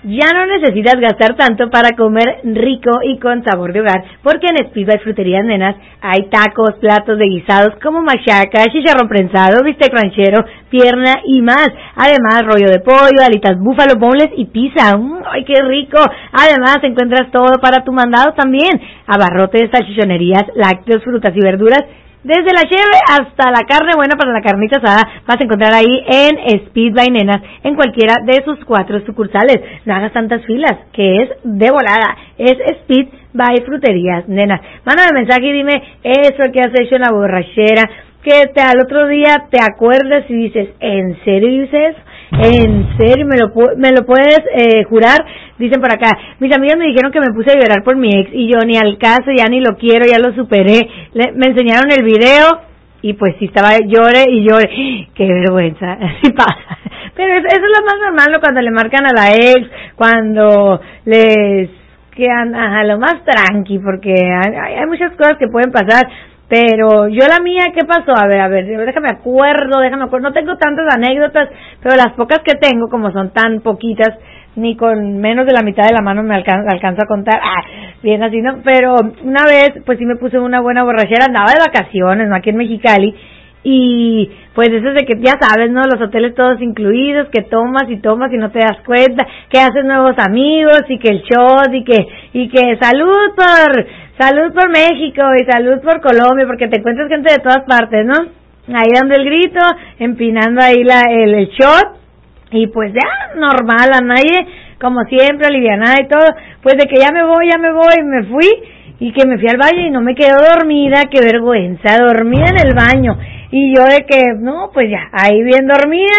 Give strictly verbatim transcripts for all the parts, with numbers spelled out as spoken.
Ya no necesitas gastar tanto para comer rico y con sabor de hogar, porque en Speed by Fruterías Nenas hay tacos, platos de guisados como machaca, chicharrón prensado, bistec ranchero, pierna y más. Además, rollo de pollo, alitas búfalo, boneless y pizza. Mm, ¡Ay, qué rico! Además, encuentras todo para tu mandado también. Abarrotes, salchichonerías, lácteos, frutas y verduras. Desde la cheve hasta la carne buena para la carnita asada vas a encontrar ahí en Speed by Nenas, en cualquiera de sus cuatro sucursales. No hagas tantas filas, que es de volada. Es Speed by Fruterías Nenas. Mándame mensaje y dime eso que has hecho en la borrachera, que te, al otro día te acuerdas y dices, ¿en serio dices? ¿En serio? ¿Me lo, me lo puedes eh, jurar? Dicen por acá, mis amigas me dijeron que me puse a llorar por mi ex y yo ni al caso, ya ni lo quiero, ya lo superé. Le, me enseñaron el video y pues sí estaba llore y llore. ¡Qué vergüenza! Así pasa. Pero eso, eso es lo más normal, ¿no? Cuando le marcan a la ex, cuando les quedan, ajá, lo más tranqui, porque hay, hay muchas cosas que pueden pasar. Pero yo la mía, ¿qué pasó? A ver, a ver, déjame acuerdo, déjame acuerdo. No tengo tantas anécdotas, pero las pocas que tengo, como son tan poquitas, ni con menos de la mitad de la mano me alcanzo, alcanzo a contar. Ah, bien así, ¿no? Pero una vez, pues sí me puse una buena borrachera, andaba de vacaciones, ¿no? Aquí en Mexicali. Y pues eso es de que ya sabes, ¿no? Los hoteles todos incluidos, que tomas y tomas y no te das cuenta, que haces nuevos amigos y que el shot y que y que salud por salud por México y salud por Colombia, porque te encuentras gente de todas partes, ¿no? Ahí dando el grito, empinando ahí la el, el shot y pues ya normal, a nadie como siempre alivianada y todo, pues de que ya me voy, ya me voy, me fui y que me fui al baño y no me quedo dormida, qué vergüenza, dormida en el baño. Y yo de que, no, pues ya, ahí bien dormida,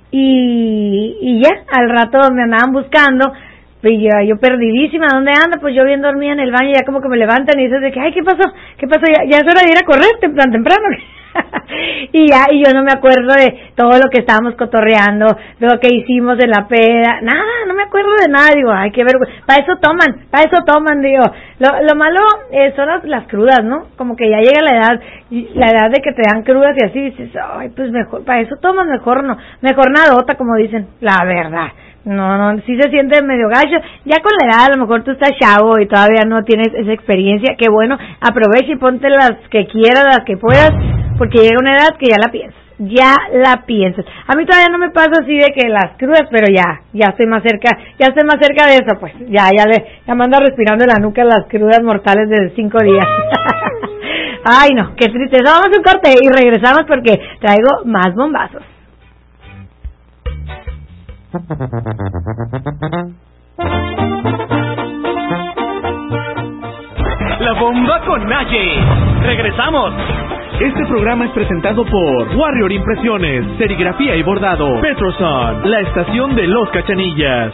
y, y ya, al rato me andaban buscando, y yo, yo perdidísima, ¿dónde anda? Pues yo bien dormida en el baño, ya como que me levantan y dices de que, ay, ¿qué pasó? ¿Qué pasó? Ya, ya es hora de ir a correr, temprano, temprano. Y ya, y yo no me acuerdo de todo lo que estábamos cotorreando, de lo que hicimos en la peda, nada, no me acuerdo de nada, digo, ay, qué vergüenza, para eso toman, para eso toman, digo, lo, lo malo eh, son las, las crudas, ¿no? Como que ya llega la edad, la edad de que te dan crudas y así dices, ay, pues mejor, para eso toman, mejor no, mejor nadota, como dicen, la verdad. No, no, sí se siente medio gacho. Ya con la edad, a lo mejor tú estás chavo y todavía no tienes esa experiencia. Qué bueno, aprovecha y ponte las que quieras, las que puedas, porque llega una edad que ya la piensas. Ya la piensas. A mí todavía no me pasa así de que las crudas, pero ya, ya estoy más cerca, ya estoy más cerca de eso, pues. Ya, ya le, ya me ando respirando en la nuca las crudas mortales de cinco días. Ay, no, qué triste. Vamos a un corte y regresamos porque traigo más bombazos. La bomba con Naye. Regresamos. Este programa es presentado por Warrior Impresiones, Serigrafía y Bordado, Petroson, la estación de los Cachanillas.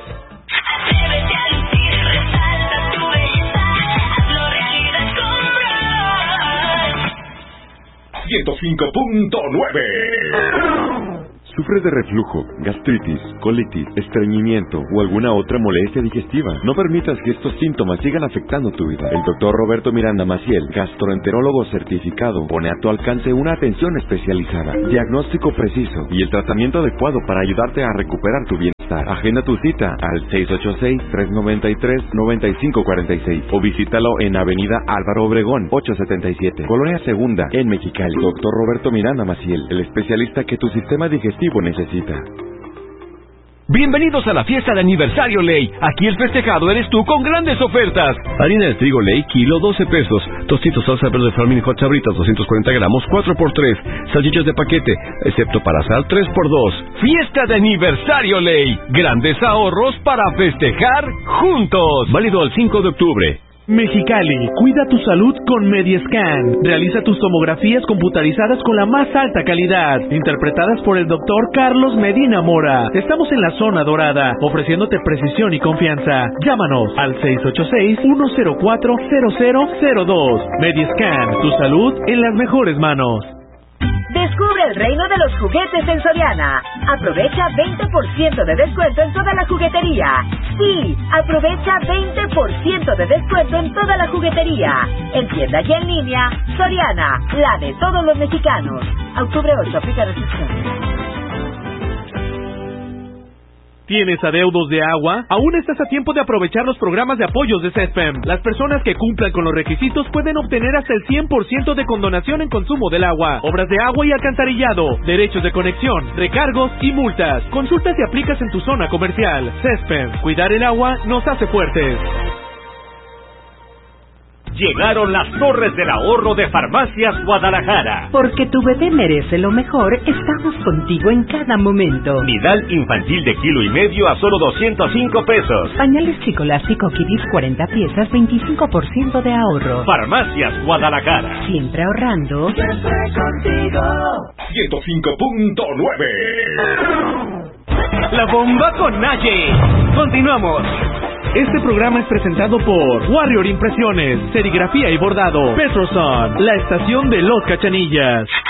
ciento cinco punto nueve. ¿Sufres de reflujo, gastritis, colitis, estreñimiento o alguna otra molestia digestiva? No permitas que estos síntomas sigan afectando tu vida. El doctor Roberto Miranda Maciel, gastroenterólogo certificado, pone a tu alcance una atención especializada, diagnóstico preciso y el tratamiento adecuado para ayudarte a recuperar tu bienestar. Agenda tu cita al seis ocho seis, tres nueve tres, nueve cinco cuatro seis o visítalo en Avenida Álvaro Obregón, ochocientos setenta y siete, Colonia Segunda, en Mexicali. Doctor Roberto Miranda Maciel, el especialista que tu sistema digestivo necesita. Bienvenidos a la fiesta de aniversario Ley. Aquí el festejado eres tú con grandes ofertas. Harina de trigo Ley, kilo doce pesos. Tostitos salsa verde Farmín Hot Sabritas, doscientos cuarenta gramos, cuatro por tres. Salchichas de paquete, excepto para sal, tres por dos. Fiesta de aniversario Ley. Grandes ahorros para festejar juntos. Válido al cinco de octubre. Mexicali, cuida tu salud con Mediascan. Realiza tus tomografías computarizadas con la más alta calidad, interpretadas por el doctor Carlos Medina Mora. Estamos en la zona dorada, ofreciéndote precisión y confianza. Llámanos al seis ocho seis, uno cero cuatro, cero cero cero dos. Mediascan, tu salud en las mejores manos. Descubre el reino de los juguetes en Soriana. Aprovecha veinte por ciento de descuento en toda la juguetería. Sí, aprovecha veinte por ciento de descuento en toda la juguetería. En tienda y en línea, Soriana, la de todos los mexicanos. Octubre ocho, aplica restricciones. ¿Tienes adeudos de agua? Aún estás a tiempo de aprovechar los programas de apoyos de CESPEM. Las personas que cumplan con los requisitos pueden obtener hasta el cien por ciento de condonación en consumo del agua, obras de agua y alcantarillado, derechos de conexión, recargos y multas. Consulta si aplicas en tu zona comercial. CESPEM. Cuidar el agua nos hace fuertes. Llegaron las torres del ahorro de Farmacias Guadalajara. Porque tu bebé merece lo mejor, estamos contigo en cada momento. Nidal infantil de kilo y medio a solo doscientos cinco pesos. Pañales Chicolástico Kidis cuarenta piezas, veinticinco por ciento de ahorro. Farmacias Guadalajara. Siempre ahorrando. Siempre contigo. ciento cinco punto nueve. La bomba con Naye. Continuamos. Este programa es presentado por Warrior Impresiones, Serigrafía y Bordado, Petroson, la estación de los Cachanillas.